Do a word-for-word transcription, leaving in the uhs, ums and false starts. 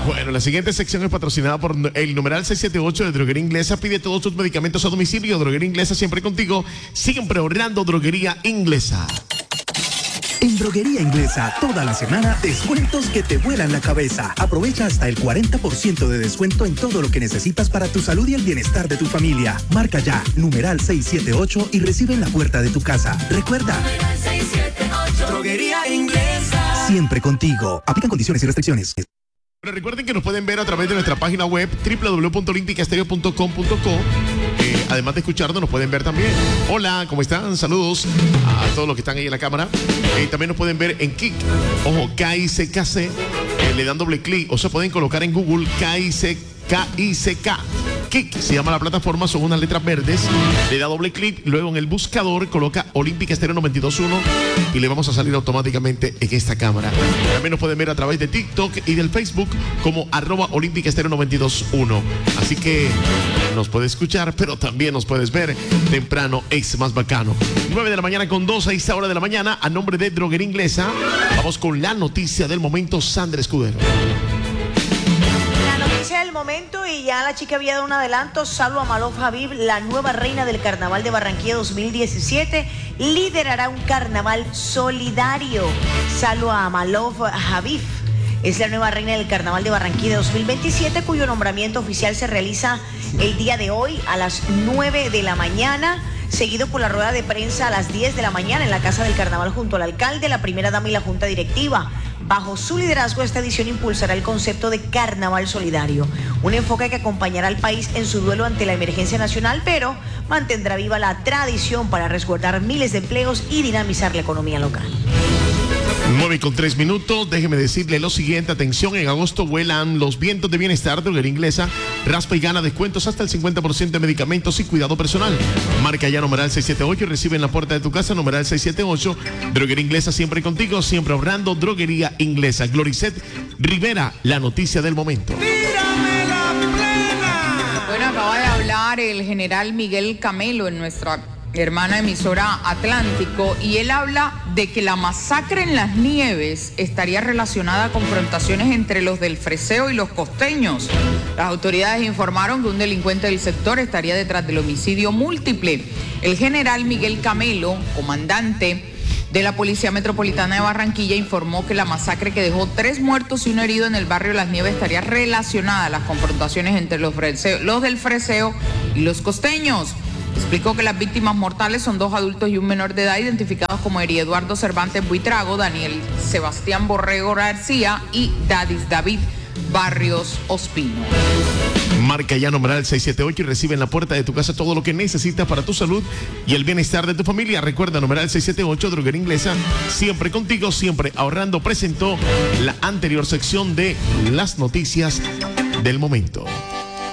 Bueno, la siguiente sección es patrocinada por el numeral seiscientos setenta y ocho de Droguería Inglesa. Pide todos tus medicamentos a domicilio. Droguería Inglesa, siempre contigo. Siempre ahorrando. Droguería Inglesa. En Droguería Inglesa, toda la semana, descuentos que te vuelan la cabeza. Aprovecha hasta el cuarenta por ciento de descuento en todo lo que necesitas para tu salud y el bienestar de tu familia. Marca ya, numeral seiscientos setenta y ocho y recibe en la puerta de tu casa. Recuerda, numeral seiscientos setenta y ocho, Droguería Inglesa. Siempre contigo. Aplican condiciones y restricciones. Pero recuerden que nos pueden ver a través de nuestra página web doble u doble u doble u punto olímpica estéreo punto com punto co. Eh, además de escucharnos, nos pueden ver también. Hola, ¿cómo están? Saludos a todos los que están ahí en la cámara. Eh, también nos pueden ver en Kik. Ojo, K I C K C. Eh, le dan doble clic. O se pueden colocar en Google K I C K I C K. Kik se llama la plataforma, son unas letras verdes. Le da doble clic, luego en el buscador coloca Olímpica Estéreo noventa y dos punto uno y le vamos a salir automáticamente en esta cámara. También nos pueden ver a través de TikTok y del Facebook como arroba Olímpica Estéreo noventa y dos punto uno. Así que nos puedes escuchar, pero también nos puedes ver temprano, es más bacano. nueve de la mañana con dos, a esta hora de la mañana, a nombre de Droguería Inglesa. Vamos con la noticia del momento, Sandra Escudero. El momento, y ya la chica había dado un adelanto. Salwa Malouf Habib, la nueva reina del Carnaval de Barranquilla dos mil diecisiete, liderará un carnaval solidario. Salwa Malouf Habib es la nueva reina del Carnaval de Barranquilla dos mil veintisiete, cuyo nombramiento oficial se realiza el día de hoy a las nueve de la mañana, seguido por la rueda de prensa a las diez de la mañana en la Casa del Carnaval junto al alcalde, la primera dama y la junta directiva. Bajo su liderazgo, esta edición impulsará el concepto de Carnaval Solidario, un enfoque que acompañará al país en su duelo ante la emergencia nacional, pero mantendrá viva la tradición para resguardar miles de empleos y dinamizar la economía local. nueve con tres minutos, déjeme decirle lo siguiente, atención, en agosto vuelan los vientos de bienestar. Droguería Inglesa raspa y gana descuentos hasta el cincuenta por ciento de medicamentos y cuidado personal. Marca ya numeral seiscientos setenta y ocho y recibe en la puerta de tu casa numeral seiscientos setenta y ocho. Droguería Inglesa, siempre contigo, siempre ahorrando. Droguería Inglesa. Gloricet Rivera, la noticia del momento. ¡Tírame la plena! Bueno, acaba de hablar el general Miguel Camelo en nuestra hermana emisora Atlántico, y él habla de que la masacre en Las Nieves estaría relacionada a confrontaciones entre los del Freseo y los costeños. Las autoridades informaron que un delincuente del sector estaría detrás del homicidio múltiple. El general Miguel Camelo, comandante de la Policía Metropolitana de Barranquilla, informó que la masacre que dejó tres muertos y un herido en el barrio Las Nieves estaría relacionada a las confrontaciones entre los, freseo, los del Freseo y los costeños. Explicó que las víctimas mortales son dos adultos y un menor de edad, identificados como Eri Eduardo Cervantes Buitrago, Daniel Sebastián Borrego García y Dadis David Barrios Ospino. Marca ya numeral seiscientos setenta y ocho y recibe en la puerta de tu casa todo lo que necesitas para tu salud y el bienestar de tu familia. Recuerda, numeral seiscientos setenta y ocho, Droguería Inglesa, siempre contigo, siempre ahorrando. Presentó la anterior sección de las noticias del momento.